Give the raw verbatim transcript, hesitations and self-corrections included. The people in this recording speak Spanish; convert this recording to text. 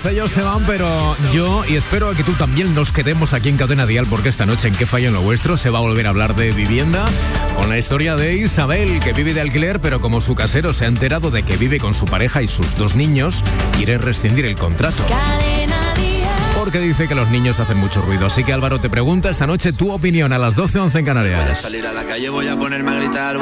Quizá ellos se van, pero yo, y espero que tú también, nos quedemos aquí en Cadena Dial, porque esta noche en ¿Qué falla en lo vuestro? Se va a volver a hablar de vivienda, con la historia de Isabel, que vive de alquiler, pero como su casero se ha enterado de que vive con su pareja y sus dos niños, quiere rescindir el contrato. Porque dice que los niños hacen mucho ruido. Así que Álvaro te pregunta esta noche tu opinión a las doce once en Canarias. Voy a salir a la calle, voy a ponerme a gritar.